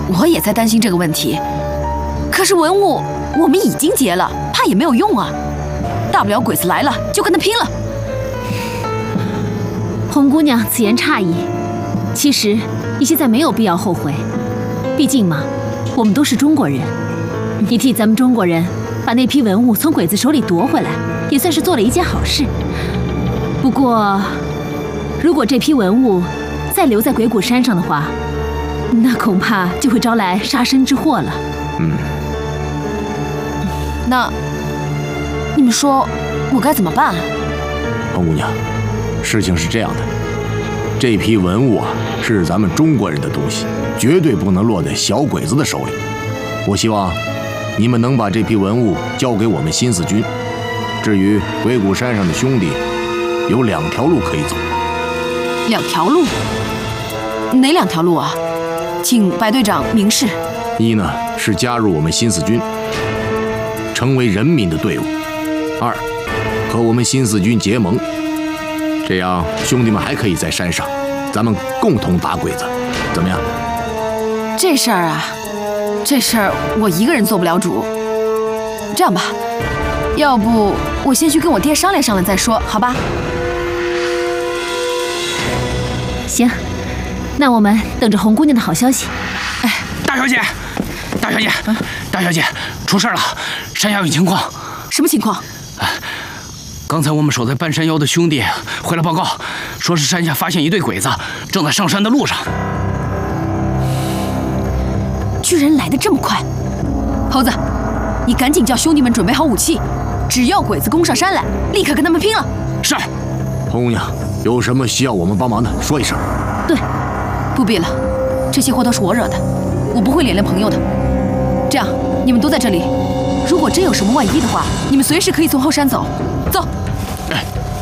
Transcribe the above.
我也在担心这个问题。可是文物我们已经劫了，怕也没有用啊。大不了鬼子来了就跟他拼了。 红姑娘此言差矣，其实你现在没有必要后悔，毕竟嘛，我们都是中国人，你替咱们中国人把那批文物从鬼子手里夺回来，也算是做了一件好事。不过，如果这批文物再留在鬼谷山上的话，那恐怕就会招来杀身之祸了。 那你们说我该怎么办啊？ 红姑娘，事情是这样的，这批文物啊是咱们中国人的东西，绝对不能落在小鬼子的手里。我希望你们能把这批文物交给我们新四军。至于鬼谷山上的兄弟，有2条路可以走。 2条路？哪2条路啊？请白队长明示。 一呢是加入我们新四军，成为人民的队伍；二，和我们新四军结盟，这样兄弟们还可以在山上，咱们共同打鬼子，怎么样？ 这事儿啊，这事儿我一个人做不了主。这样吧，要不我先去跟我爹商量商量再说，好吧？ 行，那我们等着红姑娘的好消息。 哎， 大小姐，大小姐，大小姐，出事了！山下有情况。 什么情况？ 刚才我们守在半山腰的兄弟回来报告，说是山下发现一队鬼子，正在上山的路上。 居然来得这么快！猴子，你赶紧叫兄弟们准备好武器，只要鬼子攻上山来，立刻跟他们拼了。 是。 红姑娘，有什么需要我们帮忙的，说一声。 对，不必了，这些祸都是我惹的，我不会连累朋友的。这样，你们都在这里，如果真有什么万一的话，你们随时可以从后山走。走。